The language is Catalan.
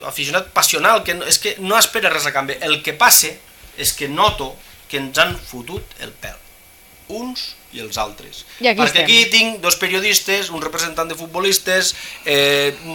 aficionat passional, que és que no espera res a canvi. El que passa és que noto que ens han fotut el pèl, uns i els altres. Perquè aquí tinc dos periodistes, un representant de futbolistes,